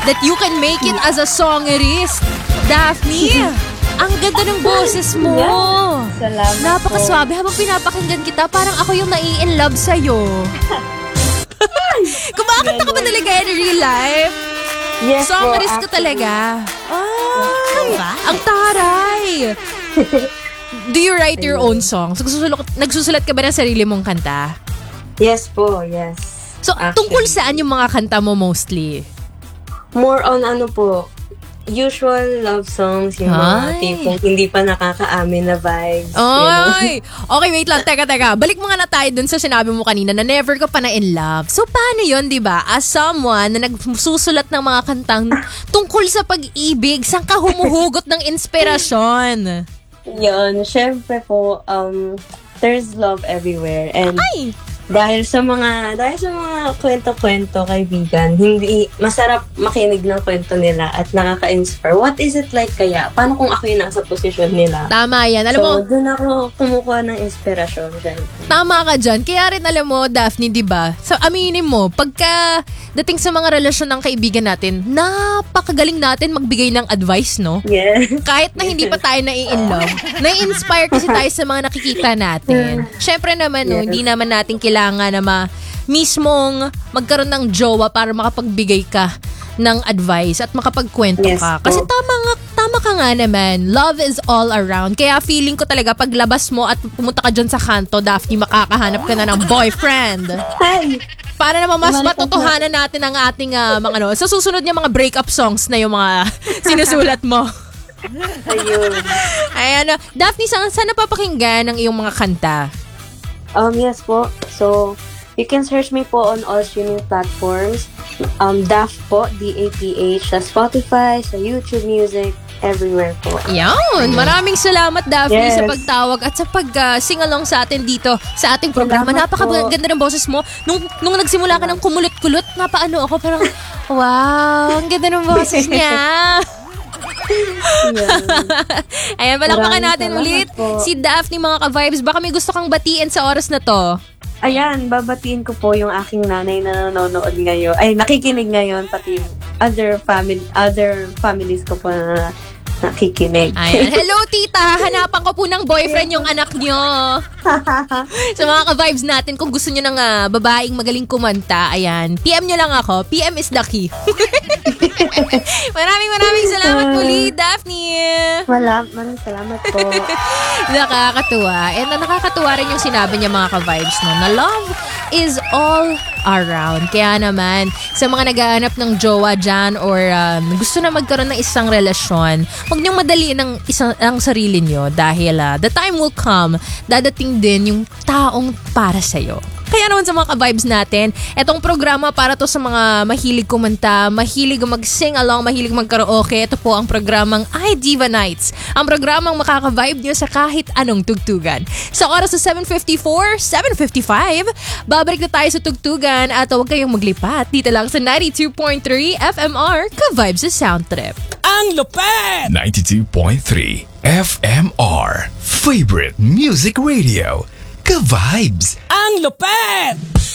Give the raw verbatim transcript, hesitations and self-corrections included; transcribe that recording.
that you can make it as a songerist. Daphne, ang ganda ng boses mo. Yeah. Salamat Napakaswabe. Habang pinapakinggan kita, parang ako yung nai-in love sa'yo. Kumakanta ka ba talaga in real life? Yes Songerist po, ka talaga. Ay, ang taray. Do you write your own songs? Nagsusulat, nagsusulat ka ba ng sarili mong kanta? Yes po, yes. So, Actually, tungkol saan yung mga kanta mo mostly? more on ano po, usual love songs, yung mga Ay. tipong hindi pa nakakaamin na vibes. you know? Ay! Okay, wait lang. Teka, teka. Balik mo nga na tayo dun sa sinabi mo kanina na never ka pa na in love. So, paano yun, di ba? As someone na nagsusulat ng mga kantang tungkol sa pag-ibig, saan ka humuhugot ng inspirasyon? Yun, syempre po, um, there's love everywhere. And Ay! dahil sa mga, dahil sa mga kwento-kwento, kaibigan, hindi, masarap makinig ng kwento nila at nakaka-inspire. What is it like kaya? Paano kung ako yung nasa posisyon nila? Tama yan. Alam mo, So, dun ako kumukuha ng inspirasyon. Syempre. tama ka dyan. Kaya rin alam mo, Daphne, di ba? So, aminin mo, pagka dating sa mga relasyon ng kaibigan natin, napakagaling natin magbigay ng advice, no? Yes. Kahit na hindi pa tayo nai-in love, nai-inspire kasi tayo sa mga nakikita natin. Syempre naman, no, Yes. hindi naman natin kailangan na ma mismong magkaroon ng jowa para makapagbigay ka ng advice at makapagkwento Yes ka. po. Kasi tama nga, tama ka nga naman. Love is all around. Kaya feeling ko talaga paglabas mo at pumunta ka dyan sa kanto, Daphne, makakahanap ka na ng boyfriend. Hi! Para naman mas Bumalik matotohanan natin ang ating ah, mga ano. Sa susunod niya mga breakup songs na yung mga sinusulat mo. Ayun. Ayan. ah, Daphne, saan, saan napapakinggan ang iyong mga kanta? Um, yes po. So, you can search me po on all streaming platforms. Um, Daph po, D A P H, sa Spotify, sa YouTube Music, everywhere po. Yan. Maraming salamat, Daphne, Yes. sa pagtawag at sa pag-sing along sa atin dito sa ating programa. Salamat Napakaganda ng boses mo. Nung, nung nagsimula ka ng kumulot-kulot, napaano ako, parang, wow, ang ganda ng boses niya. Yan. Ayan, palakpakan Maraming natin salamat ulit po. si Daphne, mga ka-vibes. Baka may gusto kang batiin sa oras na to. Ayan, babatiin ko po yung aking nanay na nanonood ngayon. Ay, nakikinig ngayon, pati yung other family, other families ko po na nakikinig. Ayan. Hello, tita. Hanapan ko po ng boyfriend yung anak nyo. Sa mga ka-vibes natin, kung gusto nyo ng ah, babaeng magaling kumanta, ayan, P M nyo lang ako. P M is the key. maraming maraming salamat muli, Daphne. Wala, maraming salamat po. Nakakatuwa. And na nakakatuwa rin yung sinabi niya, mga ka-vibes, no, na love is all around. Kaya naman, sa mga naghahanap ng jowa dyan or um, gusto na magkaroon ng isang relasyon, huwag niyong madaliin ang, isang, ang sarili niyo dahil uh, the time will come, dadating din yung taong para sa'yo. Kaya naman sa mga ka-vibes natin, etong programa para to sa mga mahilig kumanta, mahilig mag-sing along, mahilig mag-karaoke. Ito po ang programang iDiva Nights. Ang programang makaka-vibe nyo sa kahit anong tugtugan. Sa oras sa seven fifty-four, seven fifty-five, babalik na tayo sa tugtugan at huwag kayong maglipat. Dito lang sa ninety-two point three F M R, ka-vibes sa Sound Trip. Ang lupet! ninety-two point three F M R. Favorite Music Radio. Ka-vibes! Ang lupet!